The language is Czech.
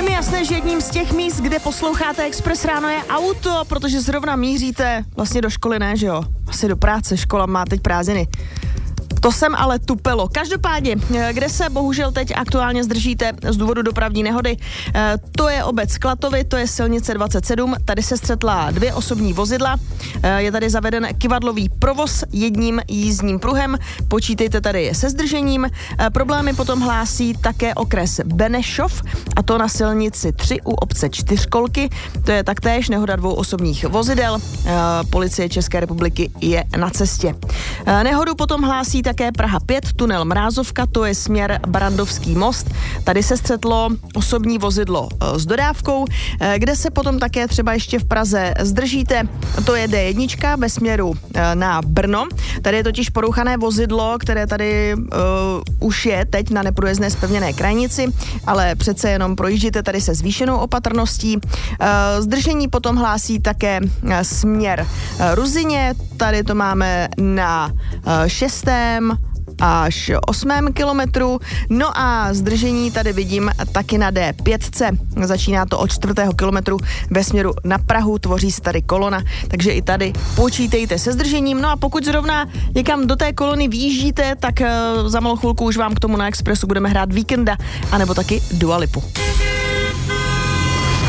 Je mi jasné, že jedním z těch míst, kde posloucháte Express ráno, je auto, protože zrovna míříte vlastně do školy, ne, že jo? Asi do práce, škola má teď prázdniny. To jsem ale tupelo. Každopádně, kde se bohužel teď aktuálně zdržíte z důvodu dopravní nehody, to je obec Klatovy, to je silnice 27, tady se střetla 2 osobní vozidla, je tady zaveden kyvadlový provoz jedním jízdním pruhem, počítejte tady se zdržením. Problémy potom hlásí také okres Benešov, a to na silnici 3 u obce Čtyřkolky, to je taktéž nehoda 2 osobních vozidel, policie České republiky je na cestě. Nehodu potom hlásí také Praha 5, tunel Mrázovka, to je směr Barandovský most. Tady se střetlo osobní vozidlo s dodávkou, kde se potom také třeba ještě v Praze zdržíte. To je D1 ve směru na Brno. Tady je totiž porouchané vozidlo, které tady už je teď na neprůjezdné zpevněné krajnici, ale přece jenom projíždíte tady se zvýšenou opatrností. Zdržení potom hlásí také směr Ruzyně. Tady to máme na 6. až 8. kilometru. No a zdržení tady vidím taky na D5. Začíná to od 4. kilometru ve směru na Prahu, tvoří se tady kolona, takže i tady počítejte se zdržením. No a pokud zrovna někam do té kolony vyjíždíte, tak za malou chvilku už vám k tomu na Expressu budeme hrát Víkenda, anebo taky Dua Lipu.